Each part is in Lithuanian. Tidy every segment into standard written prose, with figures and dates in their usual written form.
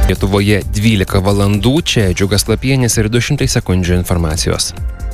Lietuvoje 12 valandų, čia Džiugas Lapienis ir 200 sekundžių informacijos.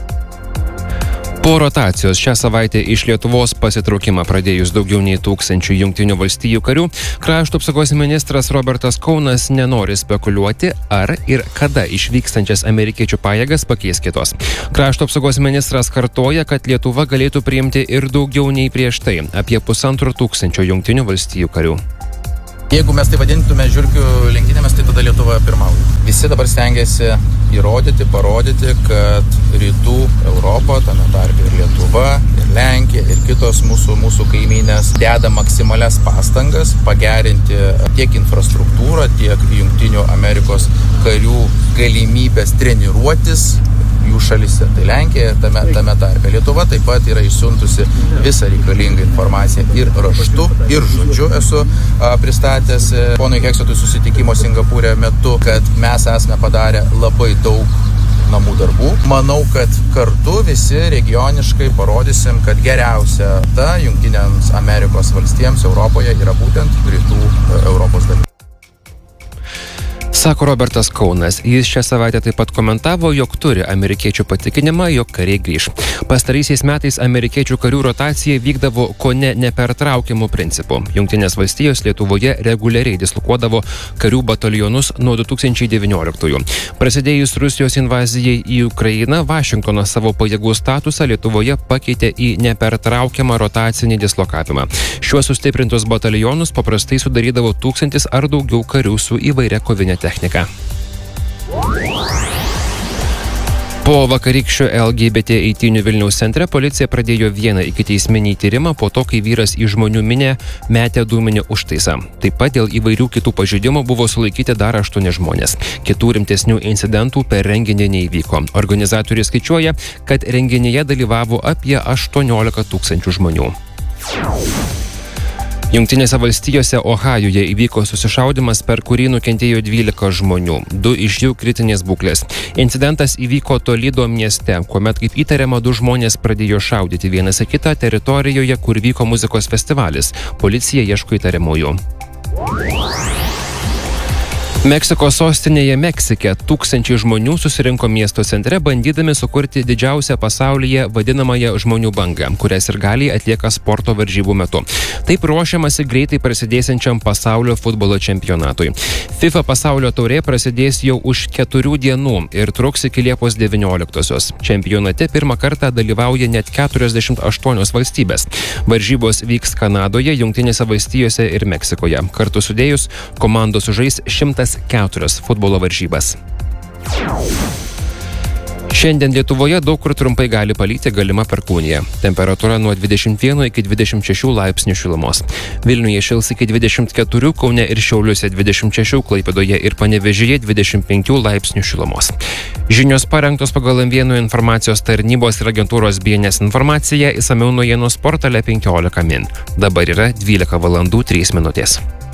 Po rotacijos šią savaitę iš Lietuvos pasitraukimą pradėjus daugiau nei 1000 Jungtinių valstijų karių, krašto apsaugos ministras Robertas Kaunas nenori spekuliuoti, ar ir kada išvykstančias amerikiečių pajėgas pakeis kitos. Krašto apsaugos ministras kartoja, kad Lietuva galėtų priimti ir daugiau nei prieš tai, apie 1500 Jungtinių valstijų karių. Jeigu mes tai vadintume žiurkių lenktynėmis, tai tada Lietuva pirmauja. Visi dabar stengiasi įrodyti, parodyti, kad rytų Europa, tame tarpe ir Lietuva, ir Lenkija, ir kitos mūsų kaimynės deda maksimalias pastangas pagerinti tiek infrastruktūrą, tiek Jungtinių Amerikos karių galimybės treniruotis jų šalyse. Tai Lenkija tame tarpe. Lietuva taip pat yra išsiuntusi visą reikalingą informaciją ir raštu, ir žodžiu esu pristatęs ponui Heksotui susitikimo Singapūre metu, kad mes esame padarę labai daug namų darbų. Manau, kad kartu visi regioniškai parodysim, kad geriausia ta Jungtinėms Amerikos valstijoms Europoje yra būtent rytų Europos dalis. Sako Robertas Kaunas. Jis šią savaitę taip pat komentavo, jog turi amerikiečių patikinimą, jog kariai grįš. Pastaraisiais metais amerikiečių karių rotacija vykdavo kone nepertraukiamų principų. Jungtinės valstijos Lietuvoje reguliariai dislokuodavo karių batalionus nuo 2019-ųjų. Prasidėjus Rusijos invazijai į Ukrainą, Vašingtonas savo pajėgų statusą Lietuvoje pakeitė į nepertraukiamą rotacinį dislokavimą. Šiuos sustiprintus batalionus paprastai sudarydavo 1000 ar daugiau karių su įvairia kovinė technika. Po vakarykščio LGBT eitynių Vilniaus centre policija pradėjo vieną ikiteisminį tyrimą po to, kai vyras į žmonių minią metė dūminį užtaisą. Taip pat dėl įvairių kitų pažeidimų buvo sulaikyti dar 8 žmonės. Kitų rimtesnių incidentų per renginį neįvyko. Organizatoriai skaičiuoja, kad renginyje dalyvavo apie 18 000 žmonių. Jungtinėse valstijose Ohajuje įvyko susišaudymas, per kurį nukentėjo 12 žmonių, 2 iš jų kritinės būklės. Incidentas įvyko Toledo mieste, kuomet kaip įtariama 2 žmonės pradėjo šaudyti vienas į kitą teritorijoje, kur vyko muzikos festivalis. Policija ieško įtariamųjų. Meksikos sostinėje Meksike 1000 žmonių susirinko miesto centre, bandydami sukurti didžiausią pasaulyje vadinamąją žmonių bangą, kurias ir gali atlieka sporto varžybų metu. Taip ruošiamasi greitai prasidėsiančiam pasaulio futbolo čempionatui. FIFA pasaulio taurė prasidės jau už 4 dienų ir truks iki Liepos 19-osios. Čempionate pirmą kartą dalyvauja net 48 valstybės. Varžybos vyks Kanadoje, Jungtinėse valstijose ir Meksikoje. Kartu sudėjus, komandos sužais 104 futbolo varžybas. Šiandien Lietuvoje daug kur trumpai gali palyti, galima perkūnija. Temperatūra nuo 21 iki 26 laipsnių šilumos. Vilniuje šils iki 24, Kaune ir Šiauliuose 26, Klaipėdoje ir Panevėžyje 25 laipsnių šilumos. Žinios parengtos pagal M1 informacijos tarnybos ir agentūros BNS informaciją, išsamiau naujienos portale 15 min. Dabar yra 12 valandų 3 minutės.